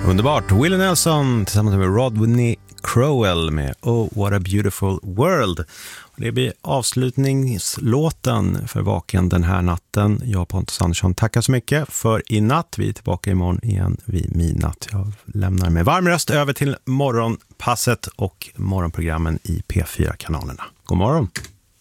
Underbart. Willie Nelson tillsammans med Rodney Crowell med Oh What a Beautiful World. Det blir avslutningslåten för Vaken den här natten. Jag och Pontus Andersson tackar så mycket för i natt. Vi är tillbaka imorgon igen vid midnatt. Jag lämnar med varm röst över till morgonpasset och morgonprogrammen i P4-kanalerna. God morgon!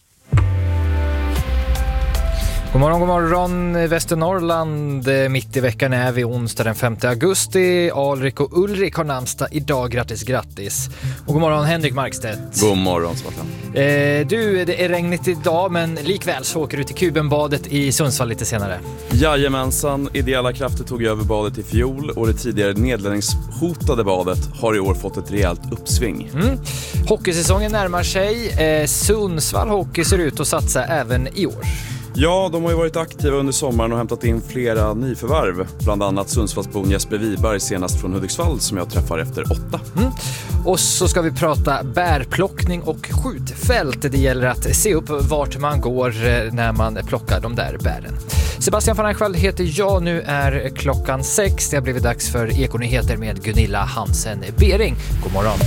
God morgon, Västernorrland. Mitt i veckan är vi onsdag den 5 augusti. Alrik och Ulrik har namnsdag idag. Grattis. Och god morgon, Henrik Markstedt. God morgon, Svartan. Du, det är regnigt idag, men likväl så åker du till Kubenbadet i Sundsvall lite senare. Jajamensan, ideella krafter tog över badet i fjol och det tidigare nedläggningshotade badet har i år fått ett rejält uppsving. Hockeysäsongen närmar sig. Sundsvall Hockey ser ut att satsa även i år. Ja, de har ju varit aktiva under sommaren och hämtat in flera nyförvärv. Bland annat Sundsvallsbon Jesper Wiberg senast från Hudiksvall som jag träffar efter 8. Och så ska vi prata bärplockning och skjutfält. Det gäller att se upp vart man går när man plockar de där bären. Sebastian van Eichwald heter jag. Nu är klockan 6. Det har blivit dags för Ekonyheter med Gunilla Hansen Bering. God morgon.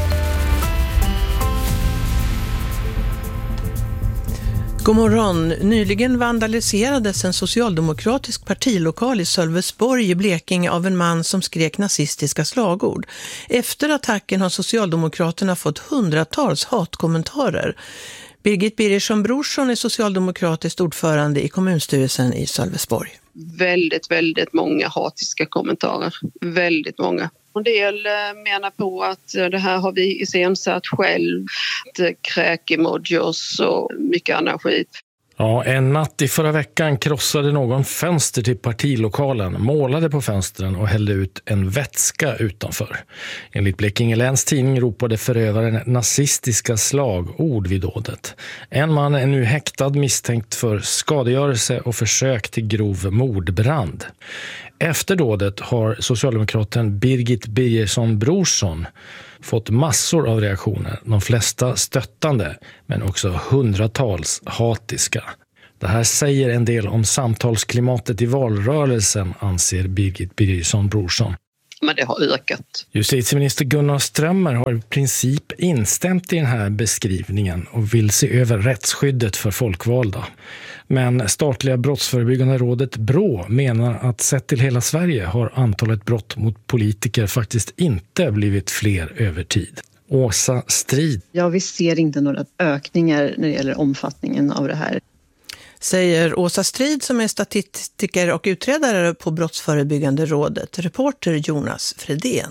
God morgon. Nyligen vandaliserades en socialdemokratisk partilokal i Sölvesborg i Blekinge av en man som skrek nazistiska slagord. Efter attacken har Socialdemokraterna fått hundratals hatkommentarer. Birgit Birgersson Brorsson är socialdemokratisk ordförande i kommunstyrelsen i Sölvesborg. Väldigt många hatiska kommentarer. Väldigt många. En del menar på att det här har vi iscensatt själv, kräkemojos och mycket annan skit. Ja, en natt i förra veckan krossade någon fönster till partilokalen, målade på fönstren och hällde ut en vätska utanför. Enligt Blekinge Läns tidning ropade förövaren nazistiska slagord vid dådet. En man är nu häktad misstänkt för skadegörelse och försök till grov mordbrand. Efter dådet har socialdemokraten Birgit Birgersson Brorsson fått massor av reaktioner, de flesta stöttande men också hundratals hatiska. Det här säger en del om samtalsklimatet i valrörelsen, anser Birgit Birgersson Brorsson. Men det har ökat. Justitieminister Gunnar Strömmer har i princip instämt i den här beskrivningen och vill se över rättsskyddet för folkvalda. Men statliga brottsförebyggande rådet BRÅ menar att sett till hela Sverige har antalet brott mot politiker faktiskt inte blivit fler över tid. Åsa Strid. Ja, vi ser inte några ökningar när det gäller omfattningen av det här. Säger Åsa Strid som är statistiker och utredare på Brottsförebyggande rådet. Reporter Jonas Fredén.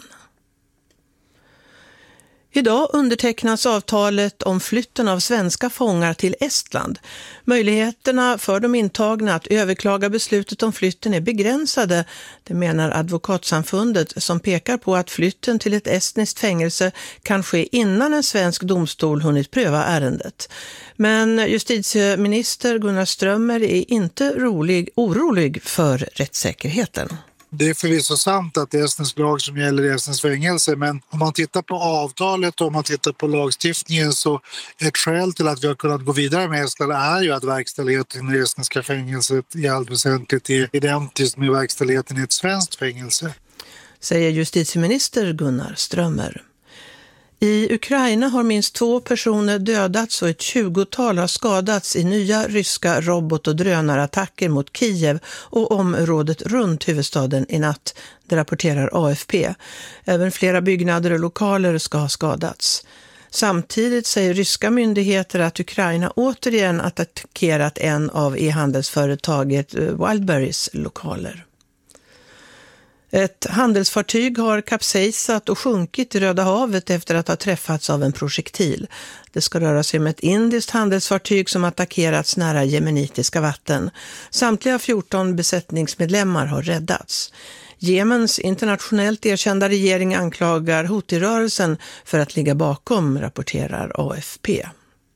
Idag undertecknas avtalet om flytten av svenska fångar till Estland. Möjligheterna för de intagna att överklaga beslutet om flytten är begränsade, det menar advokatsamfundet som pekar på att flytten till ett estniskt fängelse kan ske innan en svensk domstol hunnit pröva ärendet. Men justitieminister Gunnar Strömmer är inte orolig för rättssäkerheten. Det är förvisso sant att det är estnisk lag som gäller i estnisk fängelse, men om man tittar på avtalet och om man tittar på lagstiftningen så ett skäl till att vi har kunnat gå vidare med Estland är ju att verkställigheten i det estniska fängelset i allt väsentligt är identiskt med verkställigheten i ett svenskt fängelse. Säger justitieminister Gunnar Strömmer. I Ukraina har minst 2 personer dödats och ett 20-tal har skadats i nya ryska robot- och drönarattacker mot Kiev och området runt huvudstaden i natt, det rapporterar AFP. Även flera byggnader och lokaler ska ha skadats. Samtidigt säger ryska myndigheter att Ukraina återigen attackerat en av e-handelsföretaget Wildberries lokaler. Ett handelsfartyg har kapsejsat och sjunkit i Röda havet efter att ha träffats av en projektil. Det ska röra sig om ett indiskt handelsfartyg som attackerats nära jemenitiska vatten. Samtliga 14 besättningsmedlemmar har räddats. Jemens internationellt erkända regering anklagar Houthi-rörelsen för att ligga bakom, rapporterar AFP.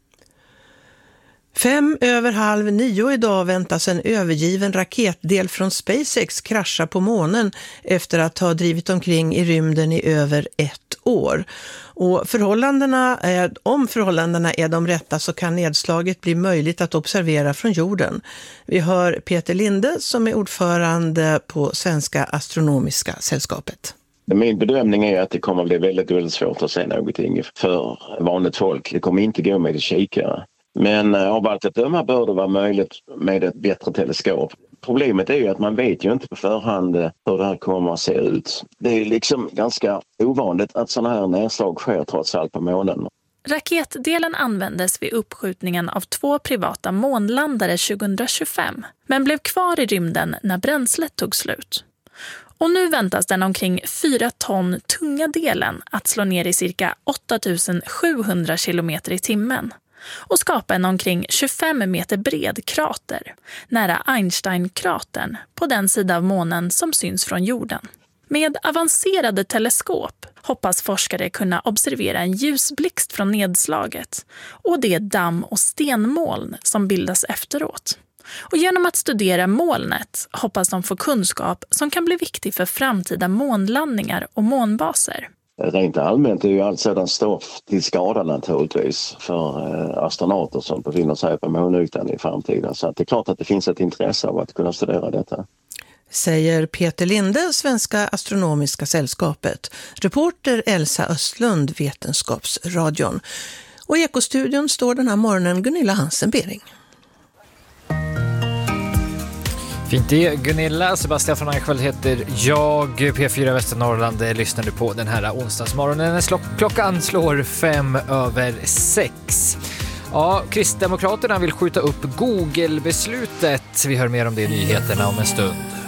8:55 idag väntas en övergiven raketdel från SpaceX krascha på månen efter att ha drivit omkring i rymden i över 1 år. Och om förhållandena är de rätta så kan nedslaget bli möjligt att observera från jorden. Vi hör Peter Linde som är ordförande på Svenska Astronomiska Sällskapet. Min bedömning är att det kommer att bli väldigt svårt att se någonting för vanligt folk. Det kommer inte gå med ett kikare. Men av allt att döma bör det vara möjligt med ett bättre teleskop. Problemet är ju att man vet ju inte på förhand hur det här kommer att se ut. Det är liksom ganska ovanligt att sådana här nedslag sker trots allt på månen. Raketdelen användes vid uppskjutningen av 2 privata månlandare 2025, men blev kvar i rymden när bränslet tog slut. Och nu väntas den omkring 4 ton tunga delen att slå ner i cirka 8700 kilometer i timmen och skapa en omkring 25 meter bred krater nära Einstein-kratern på den sida av månen som syns från jorden. Med avancerade teleskop hoppas forskare kunna observera en ljusblixt från nedslaget och det damm- och stenmoln som bildas efteråt. Och genom att studera molnet hoppas de få kunskap som kan bli viktig för framtida månlandningar och månbaser. Rent allmänt är ju allt sådan stoff till skada naturligtvis för astronauter som befinner sig på månytan i framtiden. Så att det är klart att det finns ett intresse av att kunna studera detta. Säger Peter Linde, Svenska astronomiska sällskapet. Reporter Elsa Östlund, Vetenskapsradion. Och i Ekostudion står den här morgonen Gunilla Hansen-Bering. Fint det, Gunilla. Sebastian von Eichwald heter jag. P4 Västernorrland lyssnar du på den här onsdagsmorgonen. Klockan slår 5:06. Ja, Kristdemokraterna vill skjuta upp Google-beslutet. Vi hör mer om det i nyheterna om en stund.